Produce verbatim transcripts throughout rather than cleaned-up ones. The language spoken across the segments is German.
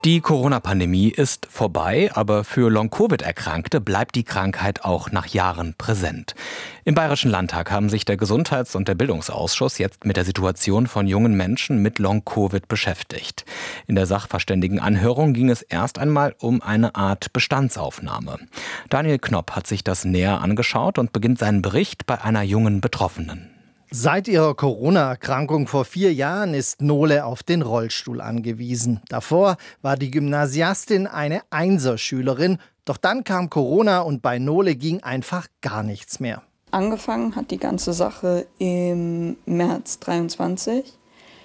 Die Corona-Pandemie ist vorbei, aber für Long-Covid-Erkrankte bleibt die Krankheit auch nach Jahren präsent. Im Bayerischen Landtag haben sich der Gesundheits- und der Bildungsausschuss jetzt mit der Situation von jungen Menschen mit Long-Covid beschäftigt. In der Sachverständigenanhörung ging es erst einmal um eine Art Bestandsaufnahme. Daniel Knopp hat sich das näher angeschaut und beginnt seinen Bericht bei einer jungen Betroffenen. Seit ihrer Corona-Erkrankung vor vier Jahren ist Nole auf den Rollstuhl angewiesen. Davor war die Gymnasiastin eine Einserschülerin. Doch dann kam Corona und bei Nole ging einfach gar nichts mehr. Angefangen hat die ganze Sache im März dreiundzwanzig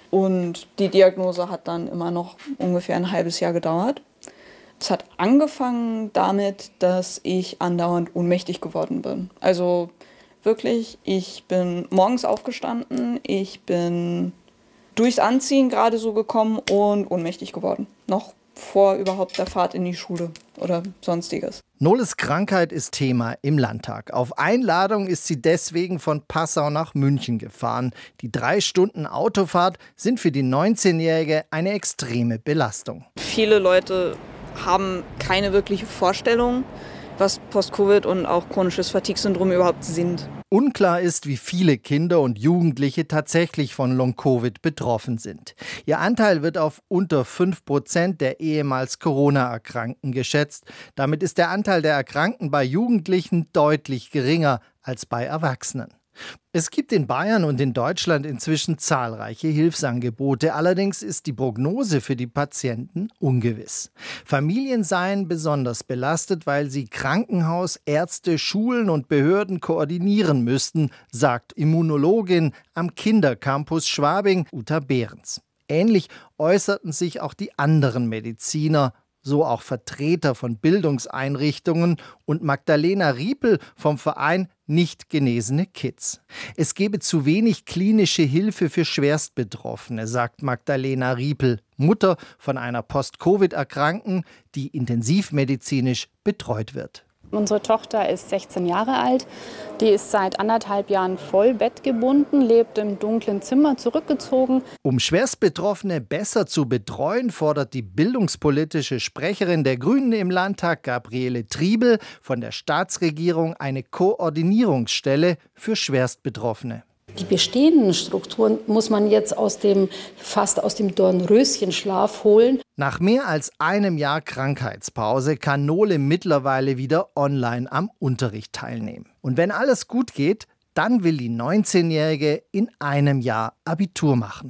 und die Diagnose hat dann immer noch ungefähr ein halbes Jahr gedauert. Es hat angefangen damit, dass ich andauernd ohnmächtig geworden bin. Also wirklich, ich bin morgens aufgestanden, ich bin durchs Anziehen gerade so gekommen und ohnmächtig geworden. Noch vor überhaupt der Fahrt in die Schule oder sonstiges. Noles Krankheit ist Thema im Landtag. Auf Einladung ist sie deswegen von Passau nach München gefahren. Die drei Stunden Autofahrt sind für die neunzehnjährige eine extreme Belastung. Viele Leute haben keine wirkliche Vorstellung, was Post-Covid und auch chronisches Fatigue-Syndrom überhaupt sind. Unklar ist, wie viele Kinder und Jugendliche tatsächlich von Long-Covid betroffen sind. Ihr Anteil wird auf unter fünf Prozent der ehemals Corona-Erkrankten geschätzt. Damit ist der Anteil der Erkrankten bei Jugendlichen deutlich geringer als bei Erwachsenen. Es gibt in Bayern und in Deutschland inzwischen zahlreiche Hilfsangebote. Allerdings ist die Prognose für die Patienten ungewiss. Familien seien besonders belastet, weil sie Krankenhaus, Ärzte, Schulen und Behörden koordinieren müssten, sagt Immunologin am Kindercampus Schwabing Uta Behrens. Ähnlich äußerten sich auch die anderen Mediziner, so auch Vertreter von Bildungseinrichtungen und Magdalena Riepel vom Verein Nicht genesene Kids. Es gebe zu wenig klinische Hilfe für Schwerstbetroffene, sagt Magdalena Riepel, Mutter von einer Post-Covid-Erkrankten, die intensivmedizinisch betreut wird. Unsere Tochter ist sechzehn Jahre alt, die ist seit anderthalb Jahren voll bettgebunden, lebt im dunklen Zimmer zurückgezogen. Um Schwerstbetroffene besser zu betreuen, fordert die bildungspolitische Sprecherin der Grünen im Landtag, Gabriele Triebel, von der Staatsregierung eine Koordinierungsstelle für Schwerstbetroffene. Die bestehenden Strukturen muss man jetzt aus dem, fast aus dem Dornröschenschlaf holen. Nach mehr als einem Jahr Krankheitspause kann Nole mittlerweile wieder online am Unterricht teilnehmen. Und wenn alles gut geht, dann will die neunzehnjährige in einem Jahr Abitur machen.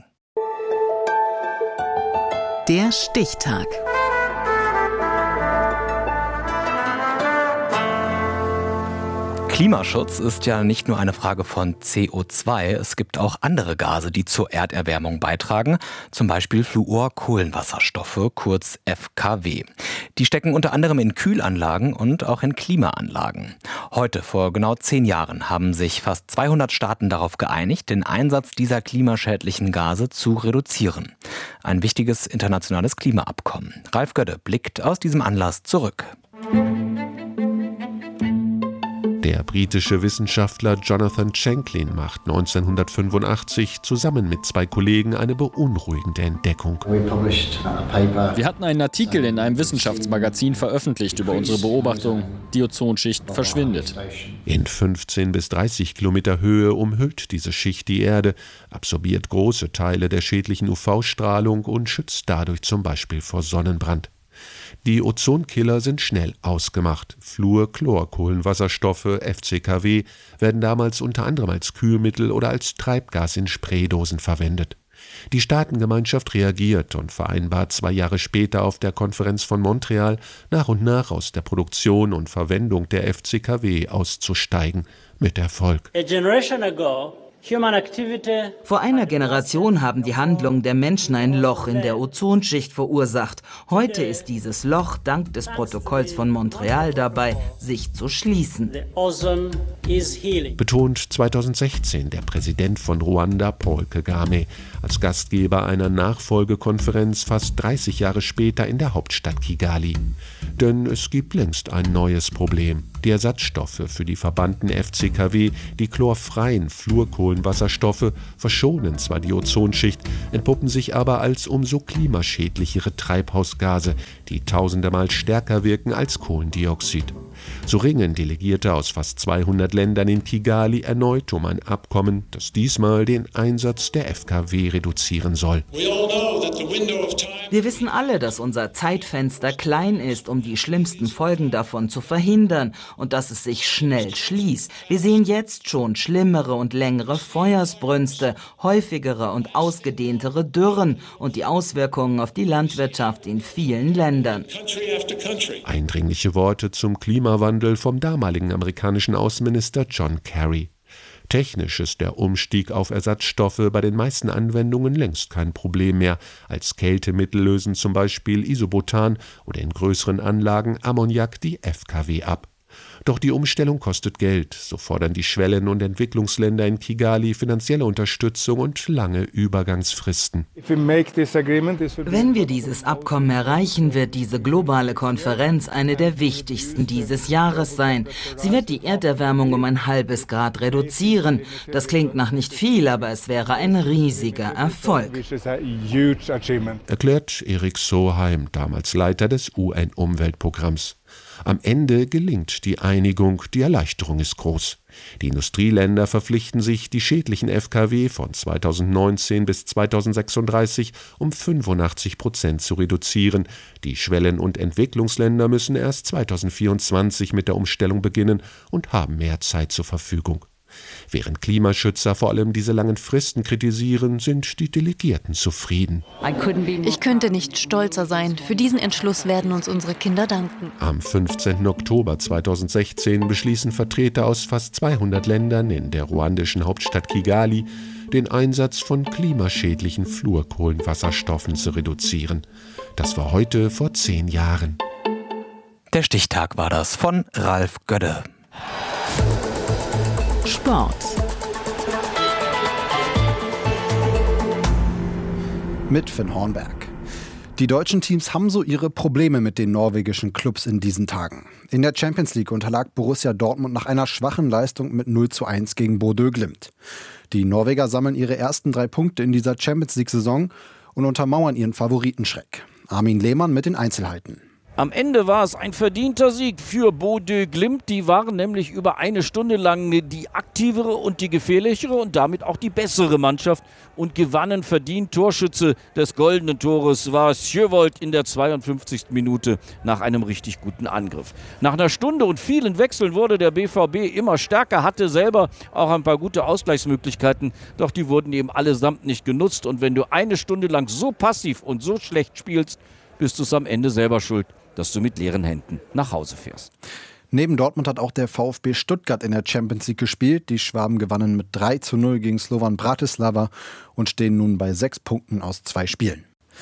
Der Stichtag. Klimaschutz ist ja nicht nur eine Frage von C O zwei, es gibt auch andere Gase, die zur Erderwärmung beitragen, zum Beispiel Fluorkohlenwasserstoffe, kurz F K W. Die stecken unter anderem in Kühlanlagen und auch in Klimaanlagen. Heute, vor genau zehn Jahren, haben sich fast zweihundert Staaten darauf geeinigt, den Einsatz dieser klimaschädlichen Gase zu reduzieren. Ein wichtiges internationales Klimaabkommen. Ralf Gödde blickt aus diesem Anlass zurück. Der britische Wissenschaftler Jonathan Shanklin macht neunzehnhundertfünfundachtzig zusammen mit zwei Kollegen eine beunruhigende Entdeckung. Wir hatten einen Artikel in einem Wissenschaftsmagazin veröffentlicht über unsere Beobachtung. Die Ozonschicht verschwindet. In fünfzehn bis dreißig Kilometer Höhe umhüllt diese Schicht die Erde, absorbiert große Teile der schädlichen U V-Strahlung und schützt dadurch zum Beispiel vor Sonnenbrand. Die Ozonkiller sind schnell ausgemacht. Fluorchlorkohlenwasserstoffe, F C K W, werden damals unter anderem als Kühlmittel oder als Treibgas in Spraydosen verwendet. Die Staatengemeinschaft reagiert und vereinbart zwei Jahre später auf der Konferenz von Montreal, nach und nach aus der Produktion und Verwendung der F C K W auszusteigen. Mit Erfolg. A generation ago, Vor einer Generation haben die Handlungen der Menschen ein Loch in der Ozonschicht verursacht. Heute ist dieses Loch dank des Protokolls von Montreal dabei, sich zu schließen. Betont zweitausendsechzehn der Präsident von Ruanda, Paul Kagame, als Gastgeber einer Nachfolgekonferenz fast dreißig Jahre später in der Hauptstadt Kigali. Denn es gibt längst ein neues Problem. Die Ersatzstoffe für die verbannten F C K W, die chlorfreien Fluorkohlenwasserstoffe, Kohlenwasserstoffe verschonen zwar die Ozonschicht, entpuppen sich aber als umso klimaschädlichere Treibhausgase, die tausendemal stärker wirken als Kohlendioxid. So ringen Delegierte aus fast zweihundert Ländern in Kigali erneut um ein Abkommen, das diesmal den Einsatz der F K W reduzieren soll. Wir wissen alle, dass unser Zeitfenster klein ist, um die schlimmsten Folgen davon zu verhindern und dass es sich schnell schließt. Wir sehen jetzt schon schlimmere und längere Feuersbrünste, häufigere und ausgedehntere Dürren und die Auswirkungen auf die Landwirtschaft in vielen Ländern. Eindringliche Worte zum Klimawandel vom damaligen amerikanischen Außenminister John Kerry. Technisch ist der Umstieg auf Ersatzstoffe bei den meisten Anwendungen längst kein Problem mehr. Als Kältemittel lösen zum Beispiel Isobutan oder in größeren Anlagen Ammoniak die F K W ab. Doch die Umstellung kostet Geld, so fordern die Schwellen- und Entwicklungsländer in Kigali finanzielle Unterstützung und lange Übergangsfristen. Wenn wir dieses Abkommen erreichen, wird diese globale Konferenz eine der wichtigsten dieses Jahres sein. Sie wird die Erderwärmung um ein halbes Grad reduzieren. Das klingt nach nicht viel, aber es wäre ein riesiger Erfolg. Erklärt Erik Soheim, damals Leiter des U N-Umweltprogramms. Am Ende gelingt die Einigung, die Erleichterung ist groß. Die Industrieländer verpflichten sich, die schädlichen F K W von zweitausendneunzehn bis zweitausendsechsunddreißig um fünfundachtzig Prozent zu reduzieren. Die Schwellen- und Entwicklungsländer müssen erst zweitausendvierundzwanzig mit der Umstellung beginnen und haben mehr Zeit zur Verfügung. Während Klimaschützer vor allem diese langen Fristen kritisieren, sind die Delegierten zufrieden. Ich könnte nicht stolzer sein. Für diesen Entschluss werden uns unsere Kinder danken. Am fünfzehnten Oktober zweitausendsechzehn beschließen Vertreter aus fast zweihundert Ländern in der ruandischen Hauptstadt Kigali, den Einsatz von klimaschädlichen Fluorkohlenwasserstoffen zu reduzieren. Das war heute vor zehn Jahren. Der Stichtag war das von Ralf Gödde. Sport. Mit Finn Hornberg. Die deutschen Teams haben so ihre Probleme mit den norwegischen Clubs in diesen Tagen. In der Champions League unterlag Borussia Dortmund nach einer schwachen Leistung mit null zu eins gegen Bodø Glimt. Die Norweger sammeln ihre ersten drei Punkte in dieser Champions League-Saison und untermauern ihren Favoritenschreck. Armin Lehmann mit den Einzelheiten. Am Ende war es ein verdienter Sieg für Bodø Glimt. Die waren nämlich über eine Stunde lang die aktivere und die gefährlichere und damit auch die bessere Mannschaft und gewannen verdient. Torschütze des goldenen Tores war Sjövold in der zweiundfünfzigsten Minute nach einem richtig guten Angriff. Nach einer Stunde und vielen Wechseln wurde der B V B immer stärker, hatte selber auch ein paar gute Ausgleichsmöglichkeiten, doch die wurden eben allesamt nicht genutzt. Und wenn du eine Stunde lang so passiv und so schlecht spielst, bist du es am Ende selber schuld, dass du mit leeren Händen nach Hause fährst. Neben Dortmund hat auch der VfB Stuttgart in der Champions League gespielt. Die Schwaben gewannen mit drei zu null gegen Slovan Bratislava und stehen nun bei sechs Punkten aus zwei Spielen.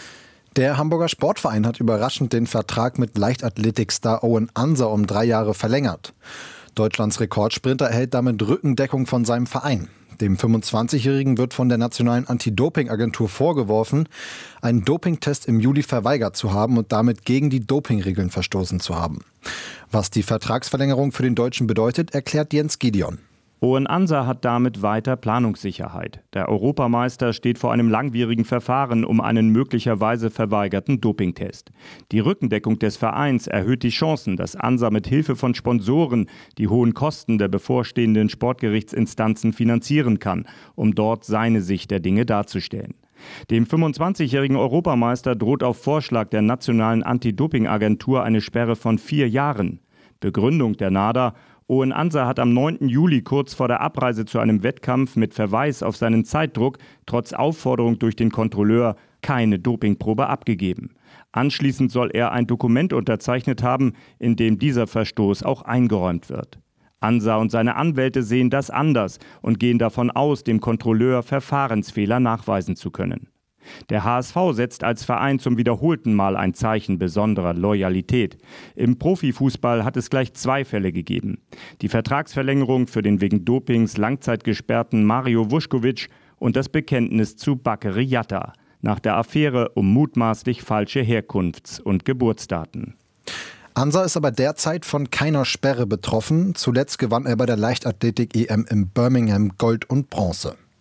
Der Hamburger Sportverein hat überraschend den Vertrag mit Leichtathletikstar Owen Ansa um drei Jahre verlängert. Deutschlands Rekordsprinter erhält damit Rückendeckung von seinem Verein. Dem fünfundzwanzigjährigen wird von der Nationalen Anti-Doping-Agentur vorgeworfen, einen Dopingtest im Juli verweigert zu haben und damit gegen die Dopingregeln verstoßen zu haben. Was die Vertragsverlängerung für den Deutschen bedeutet, erklärt Jens Gideon. Owen Ansa hat damit weiter Planungssicherheit. Der Europameister steht vor einem langwierigen Verfahren um einen möglicherweise verweigerten Dopingtest. Die Rückendeckung des Vereins erhöht die Chancen, dass Ansa mit Hilfe von Sponsoren die hohen Kosten der bevorstehenden Sportgerichtsinstanzen finanzieren kann, um dort seine Sicht der Dinge darzustellen. Dem fünfundzwanzigjährigen Europameister droht auf Vorschlag der Nationalen Anti-Doping-Agentur eine Sperre von vier Jahren. Begründung der NADA: Owen Ansa hat am neunten Juli kurz vor der Abreise zu einem Wettkampf mit Verweis auf seinen Zeitdruck trotz Aufforderung durch den Kontrolleur keine Dopingprobe abgegeben. Anschließend soll er ein Dokument unterzeichnet haben, in dem dieser Verstoß auch eingeräumt wird. Ansa und seine Anwälte sehen das anders und gehen davon aus, dem Kontrolleur Verfahrensfehler nachweisen zu können. Der H S V setzt als Verein zum wiederholten Mal ein Zeichen besonderer Loyalität. Im Profifußball hat es gleich zwei Fälle gegeben. Die Vertragsverlängerung für den wegen Dopings langzeitgesperrten Mario Vuskovic und das Bekenntnis zu Bakary Yatta nach der Affäre um mutmaßlich falsche Herkunfts- und Geburtsdaten. Ansa ist aber derzeit von keiner Sperre betroffen. Zuletzt gewann er bei der Leichtathletik-E M in Birmingham Gold und Bronze.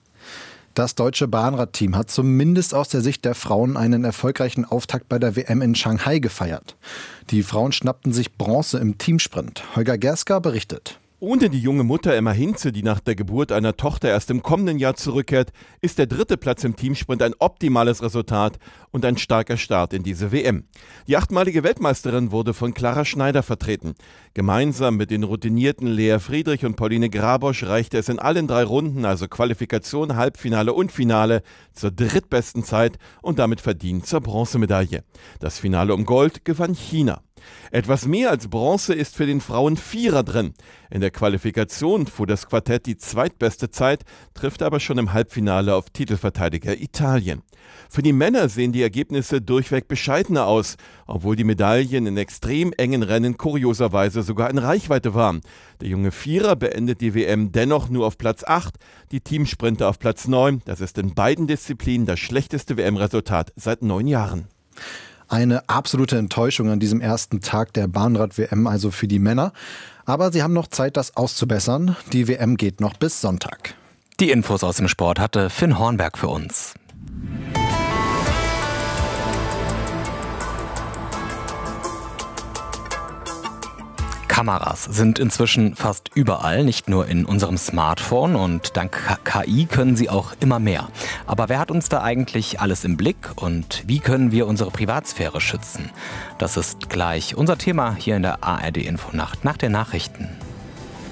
Das deutsche Bahnradteam hat zumindest aus der Sicht der Frauen einen erfolgreichen Auftakt bei der W M in Shanghai gefeiert. Die Frauen schnappten sich Bronze im Teamsprint. Holger Gerska berichtet. Ohne die junge Mutter Emma Hinze, die nach der Geburt einer Tochter erst im kommenden Jahr zurückkehrt, ist der dritte Platz im Teamsprint ein optimales Resultat und ein starker Start in diese W M. Die achtmalige Weltmeisterin wurde von Clara Schneider vertreten. Gemeinsam mit den routinierten Lea Friedrich und Pauline Grabosch reichte es in allen drei Runden, also Qualifikation, Halbfinale und Finale, zur drittbesten Zeit und damit verdient zur Bronzemedaille. Das Finale um Gold gewann China. Etwas mehr als Bronze ist für den Frauen Vierer drin. In der Qualifikation fuhr das Quartett die zweitbeste Zeit, trifft aber schon im Halbfinale auf Titelverteidiger Italien. Für die Männer sehen die Ergebnisse durchweg bescheidener aus, obwohl die Medaillen in extrem engen Rennen kurioserweise sogar in Reichweite waren. Der junge Vierer beendet die W M dennoch nur auf Platz acht, die Teamsprinter auf Platz neun. Das ist in beiden Disziplinen das schlechteste W M-Resultat seit neun Jahren. Eine absolute Enttäuschung an diesem ersten Tag der Bahnrad-W M, also für die Männer. Aber sie haben noch Zeit, das auszubessern. Die W M geht noch bis Sonntag. Die Infos aus dem Sport hatte Finn Hornberg für uns. Kameras sind inzwischen fast überall, nicht nur in unserem Smartphone, und dank K I können sie auch immer mehr. Aber wer hat uns da eigentlich alles im Blick und wie können wir unsere Privatsphäre schützen? Das ist gleich unser Thema hier in der A R D Infonacht nach den Nachrichten.